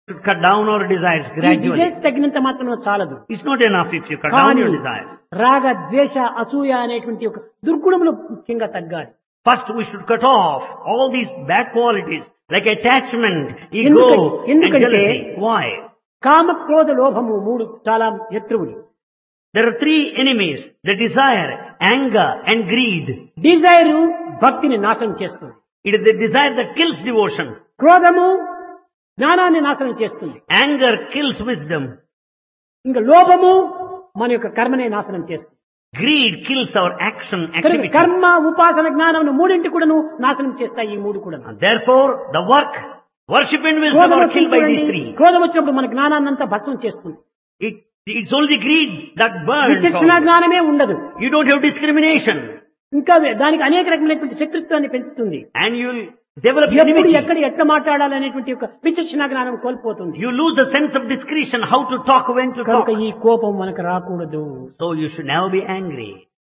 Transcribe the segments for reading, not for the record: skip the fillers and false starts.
should cut down our desires ఈ gradually. Desires తగినంత మాత్రం చాలదు. It's not enough if you cut down కానీ your desires. రాగ ద్వేష అసూయ అనేటువంటి ఒక దుర్గుణములు ముఖ్యంగా తగ్గాలి. First, we should cut off all these bad qualities like attachment, ego, and ఎందుకంటే jealousy. Why? కామ క్రోధ లోభము మూడు చాలా శత్రువులు. There are three enemies: the desire, anger, and greed. Dzire భక్తిని నాశనం చేస్తుంది. It is the desire that kills devotion. క్రోధము జ్ఞానాన్ని నాశనం చేస్తుంది. Anger kills wisdom. ఇంకా లోభము మన యొక్క కర్మనే నాశనం చేస్తుంది. Greed kills our action, కనుక activity. కర్మ ఉపాసన జ్ఞానం మూడింటి కూడాను నాశనం చేస్తాయి. ఈ మూడు కూడా And therefore, the work, worship and wisdom are killed by these three. క్రోధం వచ్చినప్పుడు మన జ్ఞానాన్నంతా భస్మం చేస్తుంది. It's only greed that burns. విచక్షణ జ్ఞానమే ఉండదు. You don't have discrimination. ఇంకా దానికి అనేక రకమైనటువంటి శత్రుత్వాన్ని పెంచుతుంది. And you'll develop ఎప్పుడు enmity. ఎక్కడ ఎట్లా మాట్లాడాలనేటువంటి ఒక విచక్షణ జ్ఞానం కోల్పోతుంది. You lose the sense of discretion, how to talk, when to కనుక talk. ఈ కోపం మనకు రాకూడదు. So you should never be angry.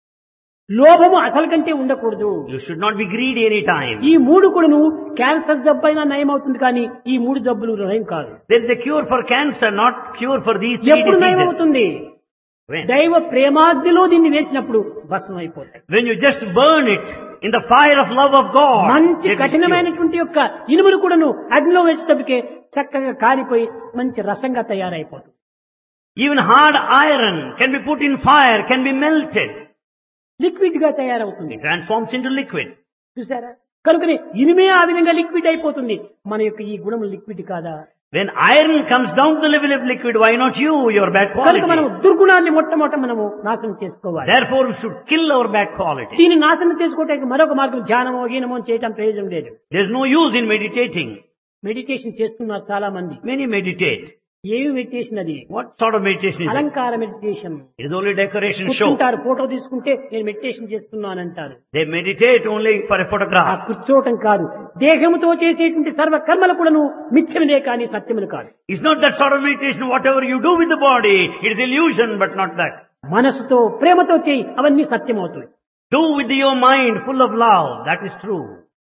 లోభము అసలు కంటే ఉండకూడదు. You should not be greedy any time. ఈ మూడు కూడాను క్యాన్సర్ జబ్బు అయినా నయం అవుతుంది, కానీ ఈ మూడు జబ్బులు నయం కాదు. There is a cure for cancer, not cure for these three ఎప్పుడు నయం diseases. అవుతుంది? When? దైవ ప్రేమాగ్నిలో దీన్ని వేసినప్పుడు భస్మం అయిపోతాయి. When you just burn it in the fire of love of God. మంచి it is కఠినమైనటువంటి యొక్క ఇనుమును కూడాను అగ్నిలో వేసేటప్పటికే చక్కగా కాలిపోయి మంచి రసంగా తయారైపోతుంది. cured. Even hard iron can be put in fire, can be melted. Liquid గా తయారవుతుంది. It transforms into liquid. చూసారా? కనుకనే ఇనుమే ఆ విధంగా లిక్విడ్ అయిపోతుంది. మన యొక్క ఈ గుణం లిక్విడ్ కాదా? When iron comes down to the level of liquid, why not you, your bad కనుక మనం quality? దుర్గుణాన్ని మొట్టమొదట మనము నాశనం చేసుకోవాలి. Therefore, we should kill our bad quality. దీన్ని నాశనం చేసుకోవడానికి మరొక మార్గం ధ్యానమో గీనమో చేయటం ప్రయోజనం లేదు. There's no use in meditating. Meditation చేస్తున్నారు చాలా మంది. Many meditate. ఏమి మెడిటేషన్ అది? What sort of meditation is it? అలంకార meditation. It is only decoration show. కూర్చుంటారు, ఫోటో తీసుకుంటే నేను meditation చేస్తున్నానంటారు. They meditate only for a ఆ photograph. కూర్చోవటం కాదు, దేహంతో చేసేటువంటి సర్వ కర్మలు కూడాను మిథ్యములే కానీ సత్యములు కాదు. It's not that sort of meditation. Whatever you do with the body, it is illusion, but not that. మనసుతో ప్రేమతో చేయి, అవన్నీ సత్యమవుతాయి. Do with your mind full of love. That is true.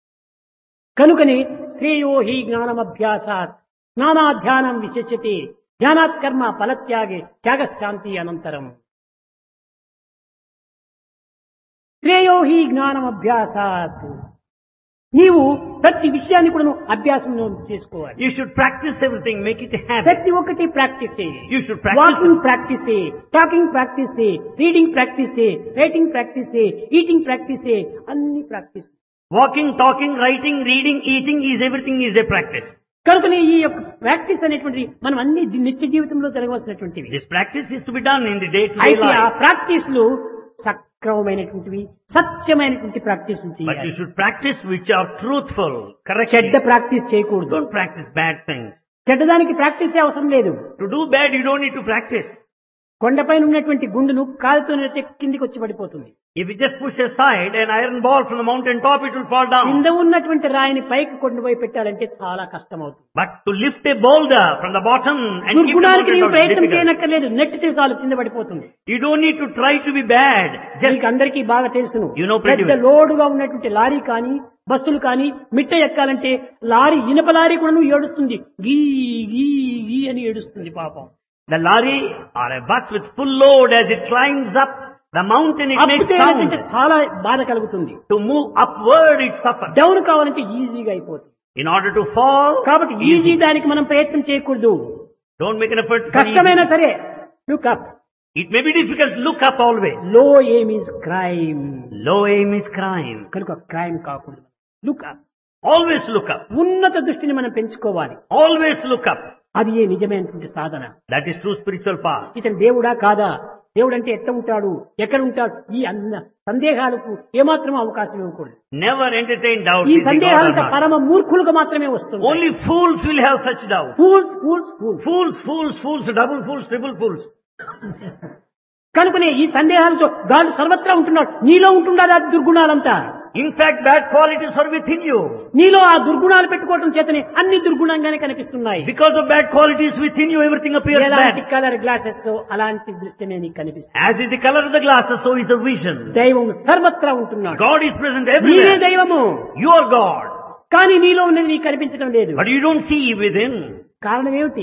కనుకని శ్రేయో హి జ్ఞానమభ్యాసాత్ జ్ఞానాధ్యానం విశిష్యతే ధ్యానాత్ కర్మ ఫలత్యాగే త్యాగశాంతి అనంతరం. శ్రేయో హి జ్ఞానమభ్యాసాత్, నీవు ప్రతి విషయాన్ని కూడా అభ్యాసం చేసుకోవాలి. You should practice everything. Make it a habit. ప్రతి ఒక్కటి ప్రాక్టీసే. You should practice. Walking ప్రాక్టీసే, talking ప్రాక్టీసే, reading ప్రాక్టీసే, writing ప్రాక్టీసే, eating ప్రాక్టీసే, అన్ని practice. Walking, talking, writing, reading, eating is everything is a practice. కనుకనే ఈ యొక్క ప్రాక్టీస్ అనేటువంటిది మనం అన్ని నిత్య జీవితంలో జరగవలసినటువంటివి. This practice is to be done in the day-to-day అయితే ఆ life. ప్రాక్టీస్లు సక్రమమైనటువంటివి, సత్యమైనటువంటి ప్రాక్టీస్ But చేయాలి. you should practice which are truthful, correct? చెడ్డ ప్రాక్టీస్ చేయకూడదు. Don't practice bad things. చెడ్డదానికి ప్రాక్టీసే అవసరం లేదు. To do bad, you don't need to practice. కొండపైన ఉన్నటువంటి గుండును కాలుతో నెడితే కిందికి వచ్చి పడిపోతుంది. If you just push aside an iron ball from the mountain top, it will fall down. కింద ఉన్నటువంటి రాయిని పైకి కొండపోయి పెట్టాలంటే చాలా కష్టం అవుతుంది. But to lift a boulder from the bottom and keep the దుర్గుణానికి mountain నీవు top is ప్రయత్నం difficult. చేయనక్కర్లేదు, నెట్టితే చాలు కింద పడిపోతుంది. You don't need to try to be bad. Just మీకు అందరికీ బాగా తెలుసును. You know pretty పెద్ద well. లోడుగా ఉన్నటువంటి లారీ కానీ బస్సులు కానీ మిట్ట ఎక్కాలంటే లారీ ఇనప లారీ కూడా ఏడుస్తుంది, గీ గీ గీ అని ఏడుస్తుంది పాపం. the lorry or a bus with full load, as it climbs up the mountain, it makes అప్పు చేయాలంటే sound. చాలా బాధ కలుగుతుంది. To move upward, it suffers. Down కావాలంటే ఈజీగా అయిపోతుంది. In order to fall, కాబట్టి ఈజీ దానికి మనం ప్రయత్నం చేయకూడదు. don't make an effort. for కష్టమైనా easy. సరే look up. It may be difficult. Look up always. లో aim is crime. Low aim is crime. కనుక క్రైమ్ కాకూడదు. Look up. Always look up. ఉన్నత దృష్టిని మనం పెంచుకోవాలి. Always look up. అది ఏ నిజమైనటువంటి సాధన. That is true spiritual path. ఇతను దేవుడా కాదా, దేవుడు అంటే ఎట్లా ఉంటాడు, ఎక్కడ ఉంటాడు, ఈ అన్న సందేహాలకు ఏమాత్రం అవకాశం ఇవ్వకూడదు. Never entertain doubts. ఈ Is he God or సందేహాలంటే not? పరమ మూర్ఖులుగా మాత్రమే వస్తుంది. Only fools will have such doubts. Fools fools fools. Fools, fools, fools, double fools, triple fools. కనుకనే ఈ సందేహాలతో గాడు సర్వత్రా ఉంటున్నాడు. నీలో ఉంటుండదా దుర్గుణాలంతా? In fact, bad qualities are within you. నీలో ఆ దుర్గుణాలు పెట్టుకోవటం చేతనే అన్ని దుర్గుణంగానే కనిపిస్తున్నాయి. Because of bad qualities within you, everything appears ఎలాంటి bad. కలర్ గ్లాసెస్ అలాంటి దృశ్యమే నీకు కనిపిస్తుంది. As is the color of the glasses, so is the vision. దైవం సర్వత్రా ఉంటున్నాడు. God is present నీవే everywhere. దైవము, You are God. కానీ నీలో ఉన్నది నీకు కనిపించడం లేదు. But you don't see within. కారణం ఏమిటి?